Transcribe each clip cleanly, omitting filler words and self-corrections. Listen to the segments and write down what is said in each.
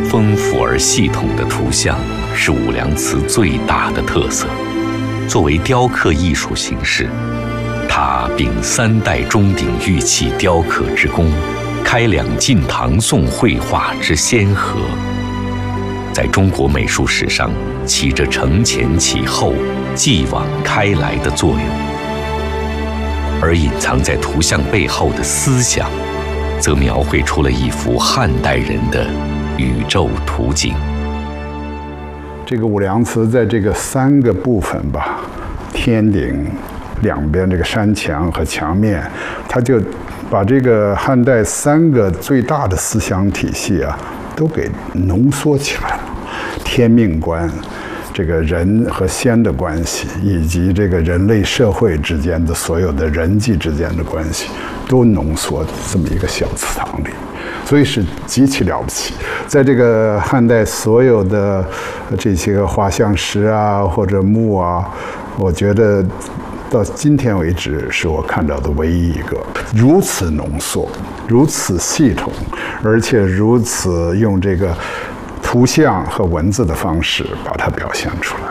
丰富而系统的图像是武梁祠最大的特色。作为雕刻艺术形式，它秉3代钟鼎玉器雕刻之功，开两晋唐宋绘画之先河，在中国美术史上起着承前启后、继往开来的作用。而隐藏在图像背后的思想，则描绘出了一幅汉代人的宇宙图景。 这个武梁祠在这个3个部分吧，天顶两边这个山墙和墙面，它就把这个汉代3个最大的思想体系啊，都给浓缩起来了。天命观，这个人和仙的关系，以及这个人类社会之间的所有的人际之间的关系，都浓缩这么一个小祠堂里，所以是极其了不起。在这个汉代所有的这些个画像石啊或者墓啊，我觉得到今天为止是我看到的唯一一个如此浓缩、如此系统，而且如此用这个图像和文字的方式把它表现出来。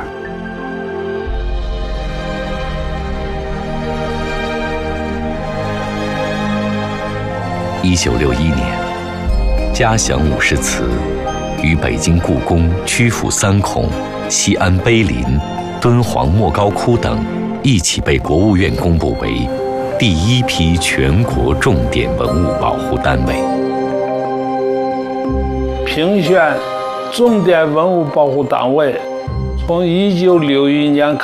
1961年，嘉祥武士祠与北京故宫、曲阜三孔、西安碑林、敦煌莫高窟等一起被国务院公布为第1批全国重点文物保护单位。 评选重点文物保护单位，从1961年